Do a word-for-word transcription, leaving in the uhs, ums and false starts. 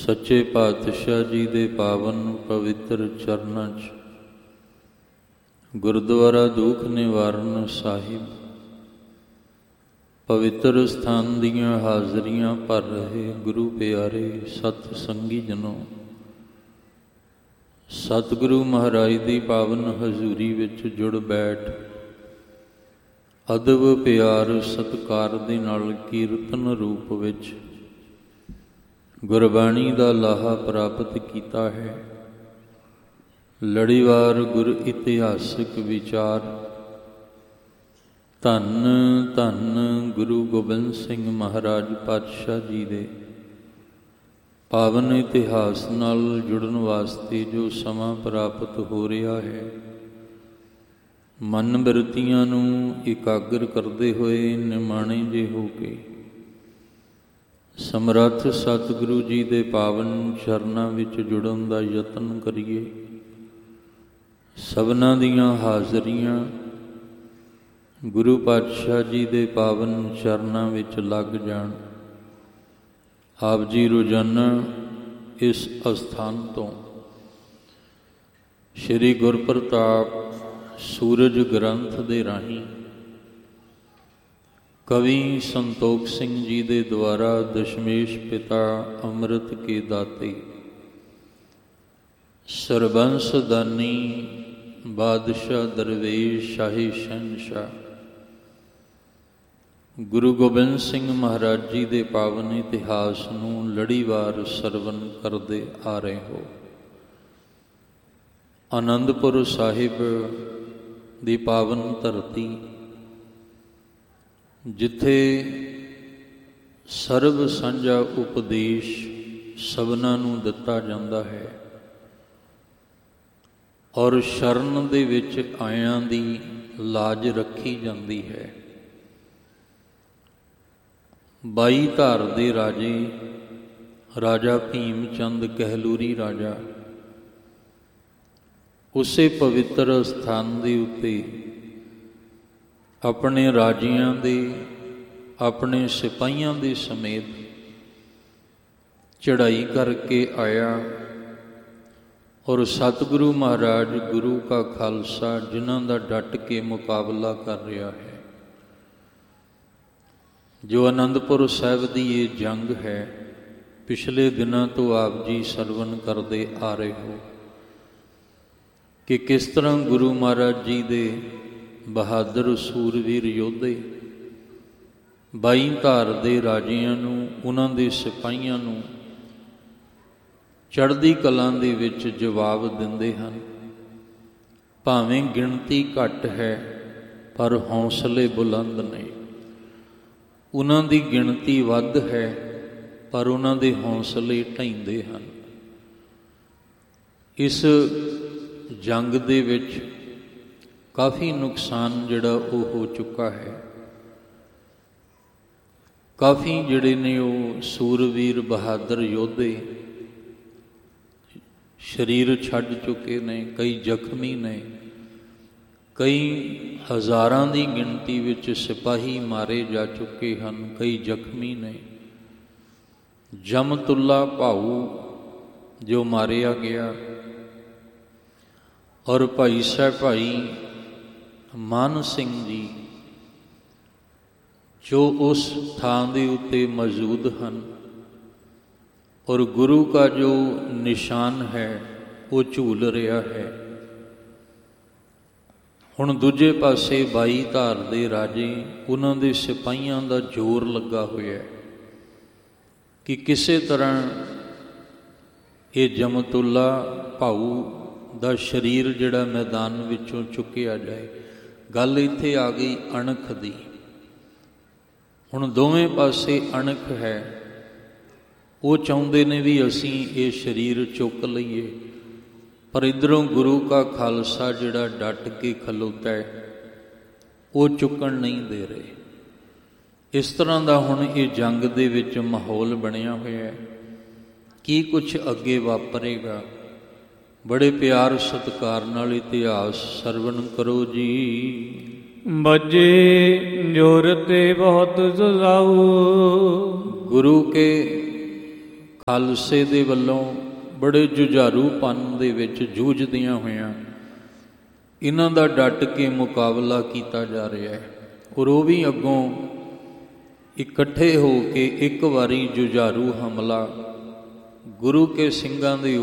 ਸੱਚੇ ਪਾਤਸ਼ਾਹ ਜੀ ਦੇ ਪਾਵਨ ਪਵਿੱਤਰ ਚਰਨਾਂ 'ਚ ਗੁਰਦੁਆਰਾ ਦੂਖ ਨਿਵਾਰਨ ਸਾਹਿਬ ਪਵਿੱਤਰ ਸਥਾਨ ਦੀਆਂ ਹਾਜ਼ਰੀਆਂ ਭਰ ਰਹੇ ਗੁਰੂ ਪਿਆਰੇ ਸਤ ਸੰਗੀ ਜਨੋ, ਸਤਿਗੁਰੂ ਮਹਾਰਾਜ ਦੀ ਪਾਵਨ ਹਜ਼ੂਰੀ ਵਿੱਚ ਜੁੜ ਬੈਠ ਅਦਬ ਪਿਆਰ ਸਤਿਕਾਰ ਦੇ ਨਾਲ ਕੀਰਤਨ ਰੂਪ ਵਿੱਚ ਗੁਰਬਾਣੀ ਦਾ ਲਾਹਾ ਪ੍ਰਾਪਤ ਕੀਤਾ ਹੈ। ਲੜੀਵਾਰ ਗੁਰ ਇਤਿਹਾਸਿਕ ਵਿਚਾਰ ਧੰਨ ਧੰਨ ਗੁਰੂ ਗੋਬਿੰਦ ਸਿੰਘ ਮਹਾਰਾਜ ਪਾਤਸ਼ਾਹ ਜੀ ਦੇ ਪਾਵਨ ਇਤਿਹਾਸ ਨਾਲ ਜੁੜਨ ਵਾਸਤੇ ਜੋ ਸਮਾਂ ਪ੍ਰਾਪਤ ਹੋ ਰਿਹਾ ਹੈ, ਮਨ ਬਿਰਤੀਆਂ ਨੂੰ ਇਕਾਗਰ ਕਰਦੇ ਹੋਏ ਨਿਮਾਣੇ ਜਿਹੇ ਹੋ ਕੇ ਸਮਰੱਥ ਸਤਿਗੁਰੂ ਜੀ ਦੇ ਪਾਵਨ ਚਰਨਾਂ ਵਿੱਚ ਜੁੜਨ ਦਾ ਯਤਨ ਕਰੀਏ। ਸਭਨਾਂ ਦੀਆਂ ਹਾਜ਼ਰੀਆਂ ਗੁਰੂ ਪਾਤਸ਼ਾਹ ਜੀ ਦੇ ਪਾਵਨ ਚਰਨਾਂ ਵਿੱਚ ਲੱਗ ਜਾਣ। ਆਪ ਜੀ ਰੋਜ਼ਾਨਾ ਇਸ ਅਸਥਾਨ ਤੋਂ ਸ਼੍ਰੀ ਗੁਰਪ੍ਰਤਾਪ ਸੂਰਜ ਗ੍ਰੰਥ ਦੇ ਰਾਹੀਂ ਕਵੀ ਸੰਤੋਖ ਸਿੰਘ ਜੀ ਦੇ ਦੁਆਰਾ ਦਸ਼ਮੇਸ਼ ਪਿਤਾ ਅੰਮ੍ਰਿਤ ਕੇ ਦਾਤੇ ਸਰਬੰਸ ਦਾਨੀ ਬਾਦਸ਼ਾਹ ਦਰਵੇਸ਼ ਸ਼ਾਹੀ ਸ਼ਹਿਨਸ਼ਾਹ ਗੁਰੂ ਗੋਬਿੰਦ ਸਿੰਘ ਮਹਾਰਾਜ ਜੀ ਦੇ ਪਾਵਨ ਇਤਿਹਾਸ ਨੂੰ ਲੜੀਵਾਰ ਸਰਵਨ ਕਰਦੇ ਆ ਰਹੇ ਹੋ। ਆਨੰਦਪੁਰ ਸਾਹਿਬ ਦੀ ਪਾਵਨ ਧਰਤੀ, ਜਿੱਥੇ ਸਰਬ ਸਾਂਝਾ ਉਪਦੇਸ਼ ਸਭਨਾਂ ਨੂੰ ਦਿੱਤਾ ਜਾਂਦਾ ਹੈ ਔਰ ਸ਼ਰਨ ਦੇ ਵਿੱਚ ਆਇਆਂ ਦੀ ਲਾਜ ਰੱਖੀ ਜਾਂਦੀ ਹੈ। ਬਾਈ ਧਾਰ ਦੇ ਰਾਜੇ ਰਾਜਾ ਭੀਮ ਚੰਦ ਕਹਿਲੂਰੀ ਰਾਜਾ ਉਸੇ ਪਵਿੱਤਰ ਸਥਾਨ ਦੇ ਉੱਤੇ ਆਪਣੇ ਰਾਜਿਆਂ ਦੇ ਆਪਣੇ ਸਿਪਾਹੀਆਂ ਦੇ ਸਮੇਤ ਚੜ੍ਹਾਈ ਕਰਕੇ ਆਇਆ ਔਰ ਸਤਿਗੁਰੂ ਮਹਾਰਾਜ ਗੁਰੂ ਕਾ ਖਾਲਸਾ ਜਿਨ੍ਹਾਂ ਦਾ ਡਟ ਕੇ ਮੁਕਾਬਲਾ ਕਰ ਰਿਹਾ ਹੈ। ਜੋ ਅਨੰਦਪੁਰ ਸਾਹਿਬ ਦੀ ਇਹ ਜੰਗ ਹੈ, ਪਿਛਲੇ ਦਿਨਾਂ ਤੋਂ ਆਪ ਜੀ ਸਰਵਨ ਕਰਦੇ ਆ ਰਹੇ ਹੋ ਕਿ ਕਿਸ ਤਰ੍ਹਾਂ ਗੁਰੂ ਮਹਾਰਾਜ ਜੀ ਦੇ ਬਹਾਦਰ ਸੂਰਵੀਰ ਯੋਧੇ ਬਾਈ ਧਾਰ ਦੇ ਰਾਜਿਆਂ ਨੂੰ, ਉਹਨਾਂ ਦੇ ਸਿਪਾਹੀਆਂ ਨੂੰ ਚੜ੍ਹਦੀ ਕਲਾਂ ਦੇ ਵਿੱਚ ਜਵਾਬ ਦਿੰਦੇ ਹਨ। ਭਾਵੇਂ ਗਿਣਤੀ ਘੱਟ ਹੈ ਪਰ ਹੌਸਲੇ ਬੁਲੰਦ ਨੇ। ਉਹਨਾਂ ਦੀ ਗਿਣਤੀ ਵੱਧ ਹੈ ਪਰ ਉਹਨਾਂ ਦੇ ਹੌਸਲੇ ਢਹਿੰਦੇ ਹਨ। ਇਸ ਜੰਗ ਦੇ ਵਿੱਚ ਕਾਫੀ ਨੁਕਸਾਨ ਜਿਹੜਾ ਉਹ ਹੋ ਚੁੱਕਾ ਹੈ। ਕਾਫੀ ਜਿਹੜੇ ਨੇ ਉਹ ਸੂਰਵੀਰ ਬਹਾਦਰ ਯੋਧੇ ਸਰੀਰ ਛੱਡ ਚੁੱਕੇ ਨੇ, ਕਈ ਜ਼ਖਮੀ ਨੇ, ਕਈ ਹਜ਼ਾਰਾਂ ਦੀ ਗਿਣਤੀ ਵਿੱਚ ਸਿਪਾਹੀ ਮਾਰੇ ਜਾ ਚੁੱਕੇ ਹਨ, ਕਈ ਜ਼ਖਮੀ ਨੇ। ਜਮਤੁੱਲਾ ਭਾਊ ਜੋ ਮਾਰਿਆ ਗਿਆ ਔਰ ਭਾਈ ਸਾਹਿਬ ਭਾਈ ਮਾਨ ਸਿੰਘ ਜੀ ਜੋ ਉਸ ਥਾਂ ਦੇ ਉੱਤੇ ਮੌਜੂਦ ਹਨ ਔਰ ਗੁਰੂ ਕਾ ਜੋ ਨਿਸ਼ਾਨ ਹੈ ਉਹ ਝੂਲ ਰਿਹਾ ਹੈ। ਹੁਣ ਦੂਜੇ ਪਾਸੇ ਬਾਈ ਧਾਰ ਦੇ ਰਾਜੇ, ਉਹਨਾਂ ਦੇ ਸਿਪਾਹੀਆਂ ਦਾ ਜ਼ੋਰ ਲੱਗਾ ਹੋਇਆ ਕਿ ਕਿਸੇ ਤਰ੍ਹਾਂ ਇਹ ਜਮਤੁੱਲਾ ਭਾਊ ਦਾ ਸਰੀਰ ਜਿਹੜਾ ਮੈਦਾਨ ਵਿੱਚੋਂ ਚੁੱਕਿਆ ਜਾਏ। ਗੱਲ ਇੱਥੇ ਆ ਗਈ ਅਣਖ ਦੀ। ਹੁਣ ਦੋਵੇਂ ਪਾਸੇ ਅਣਖ ਹੈ। ਉਹ ਚਾਹੁੰਦੇ ਨੇ ਵੀ ਅਸੀਂ ਇਹ ਸਰੀਰ ਚੁੱਕ ਲਈਏ, ਪਰ ਇੱਧਰੋਂ ਗੁਰੂ ਕਾ ਖਾਲਸਾ ਜਿਹੜਾ ਡਟ ਕੇ ਖਲੋਤਾ ਹੈ ਉਹ ਚੁੱਕਣ ਨਹੀਂ ਦੇ ਰਹੇ। ਇਸ ਤਰ੍ਹਾਂ ਦਾ ਹੁਣ ਇਹ ਜੰਗ ਦੇ ਵਿੱਚ ਮਾਹੌਲ ਬਣਿਆ ਹੋਇਆ ਹੈ। ਕੀ ਕੁਛ ਅੱਗੇ ਵਾਪਰੇਗਾ? ਬੜੇ ਪਿਆਰ ਸਤਿਕਾਰ ਨਾਲ ਇਤਿਹਾਸ ਸਰਵਣ ਕਰੋ ਜੀ। ਬੱਜੇ ਜੋਰ ਤੇ ਬਹੁਤ ਸੁਝਾਉ, ਗੁਰੂ ਕੇ ਖਾਲਸੇ ਦੇ ਵੱਲੋਂ ਬੜੇ ਜੁਝਾਰੂਪਨ ਦੇ ਵਿੱਚ ਜੂਝਦੀਆਂ ਹੋਇਆਂ ਇਹਨਾਂ ਦਾ ਡਟ ਕੇ ਮੁਕਾਬਲਾ ਕੀਤਾ ਜਾ ਰਿਹਾ ਹੈ। ਔਰ ਉਹ ਵੀ ਅੱਗੋਂ ਇਕੱਠੇ ਹੋ ਕੇ ਇੱਕ ਵਾਰੀ ਜੁਝਾਰੂ ਹਮਲਾ ਗੁਰੂ ਕੇ ਸਿੰਘਾਂ ਦੇ